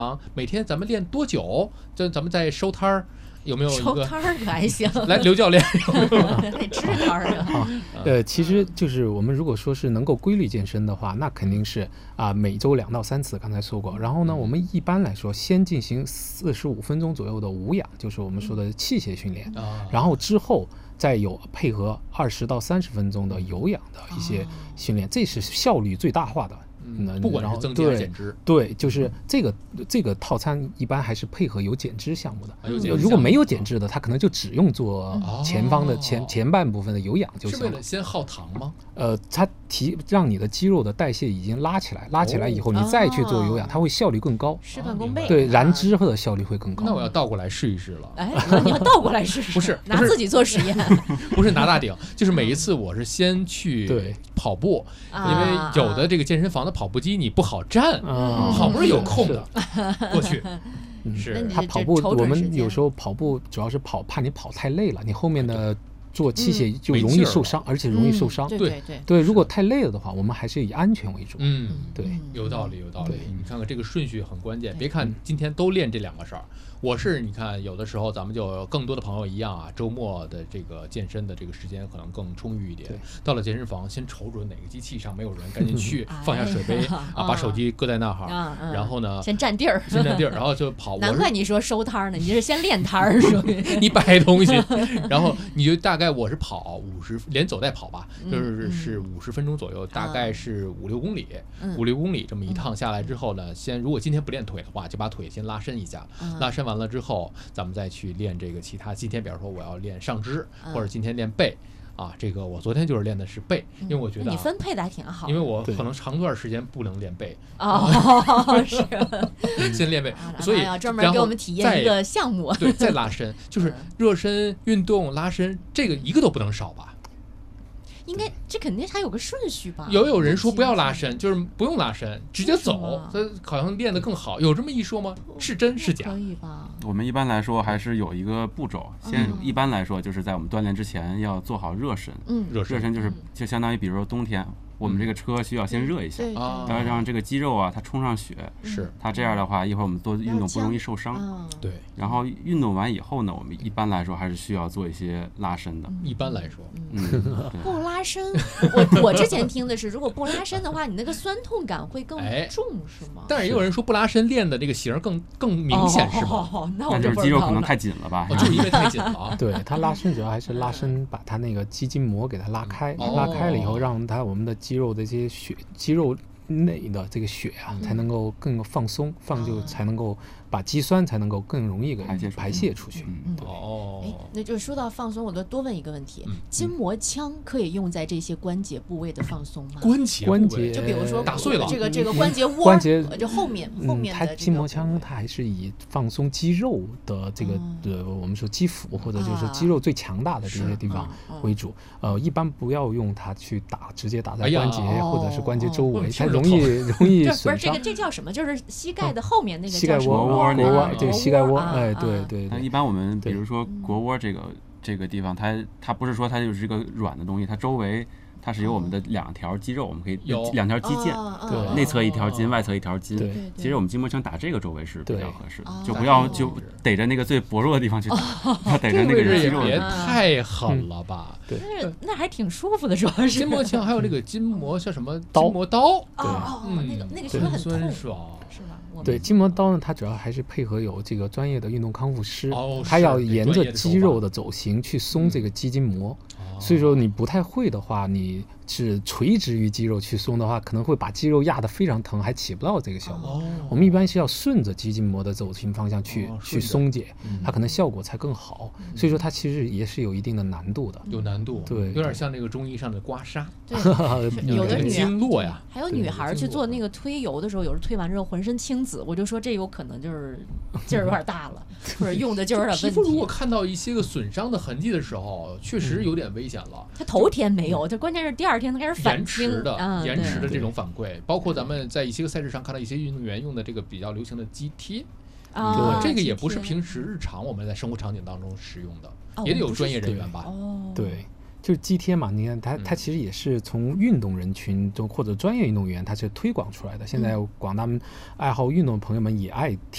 每天咱们练多久？咱们在收摊儿。有没有一个收摊儿可还行？ 来，刘教练有没有？ 还支摊儿啊？ 其实就是我们如果说是能够规律健身的话，那肯定是每周2到3次，刚才说过。然后呢，我们一般来说先进行45分钟左右的无氧，就是我们说的器械训练，然后之后再有配合20到30分钟的有氧的一些训练，这是效率最大化的。 不管是增肌减脂， 对，就是这个套餐一般还是配合有减脂项目的。 如果没有减脂的，他可能就只用做前方的前半部分的有氧就行了。 是为了先耗糖吗？ 它让你的肌肉的代谢已经拉起来以后，你再去做有氧，它会效率更高， 事半功倍。 对，燃脂或者效率会更高。 那我要倒过来试一试了。 哎，你要倒过来试试？ 不是拿自己做实验， 不是拿大顶，就是每一次我是先去跑步，因为有的这个健身房的跑步机你不好站，好不容易有空的过去。是他跑步，我们有时候跑步主要是怕你跑太累了，你后面的做器械就容易受伤，而且容易受伤。 对， 如果太累了的话，我们还是以安全为主。对， 有道理。你看看这个顺序很关键，别看今天都练这2个事儿。你看有的时候咱们就更多的朋友一样周末的这个健身的这个时间可能更充裕一点。到了健身房，先瞅准哪个机器上没有人，赶紧去放下水杯把手机搁在那儿，然后呢先占地儿， 然后就跑。 难怪你说收摊儿呢，你是先练摊儿，属于你摆东西，然后你就大概我是跑50，连走带跑吧，就是50分钟左右，大概是5-6公里，5-6公里这么一趟下来之后呢，如果今天不练腿的话，就把腿先拉伸一下，拉伸完了之后，咱们再去练这个其他。今天比如说我要练上肢，或者今天练背。这个我昨天就是练的是背，因为我觉得你分配的还挺好， 因为我可能长段时间不能练背是先练背，所以专门给我们体验一个项目， 对，再拉伸，就是热身运动拉伸，这个一个都不能少吧？ 应该这肯定还有个顺序吧？ 有人说不要拉伸，就是不用拉伸，直接走，它好像练得更好，有这么一说吗？是真是假？ 可以吧？ 我们一般来说还是有一个步骤，一般来说就是在我们锻炼之前要做好热身，热身就相当于比如说冬天。我们这个车需要先热一下，要让这个肌肉它充上血， 是它这样的话，一会儿我们做运动不容易受伤。 对， 然后运动完以后呢，我们一般来说还是需要做一些拉伸的。 一般来说， 不拉伸，我之前听的是，如果不拉伸的话，你那个酸痛感会更重，是吗？ 但是也有人说不拉伸练的这个型更明显，是吗？ 那就是肌肉可能太紧了吧？ 就是因为太紧了。 对，它拉伸主要还是拉伸，把它那个肌筋膜给它拉开，拉开了以后，让我们的肌肉的这些肌肉内的这个血才能够更放松，才能够把肌酸才能够更容易给排泄出去。 那就是说到放松，我多问一个问题：筋膜枪可以用在这些关节部位的放松吗？ 关节就比如说打碎了这个关节窝，就后面它筋膜枪它还是以放松肌肉的这个我们说肌腹或者就是肌肉最强大的这些地方为主。一般不要用它去直接打在关节或者是关节周围，它容易损伤。 不是这叫什么？就是膝盖的后面那个膝盖窝，对，膝盖窝，对。 但一般我们比如说腘窝这个地方，它不是说它就是一个软的东西，它周围它是有我们的2条肌肉，我们可以有2条肌腱，对，内侧1条筋，外侧1条筋。其实我们筋膜枪打这个周围是比较合适的，就不要逮着那个最薄弱的地方去打，要逮着那个肌肉。 别太狠了吧？ 对， 那还挺舒服的，主要是筋膜枪，还有这个筋膜叫什么？筋膜刀。 那个是不是很痛？ 是吧？ 对，筋膜刀呢，它主要还是配合有这个专业的运动康复师，他要沿着肌肉的走形去松这个肌筋膜。所以说你不太会的话，你是垂直于肌肉去松的话，可能会把肌肉压得非常疼，还起不到这个效果。我们一般是要顺着肌筋膜的走形方向去松解，它可能效果才更好。所以说它其实也是有一定的难度的， 有难度， 对， 有点像那个中医上的刮痧， 有的经络呀， 还有女孩去做那个推油的时候，有时候推完之后浑身青紫，我就说这有可能就是劲儿有点大了，或者用的劲儿有点问题。 皮肤如果看到一些个损伤的痕迹的时候，确实有点危险了。 他头天没有，这关键是第2天他开始反延迟的这种反馈，包括咱们在一些个赛事上看到一些运动员用的这个比较流行的肌贴，这个也不是平时日常我们在生活场景当中使用的，也得有专业人员吧？ 对。就是肌贴嘛，你看它其实也是从运动人群中或者专业运动员它是推广出来的。现在广大爱好运动的朋友们也爱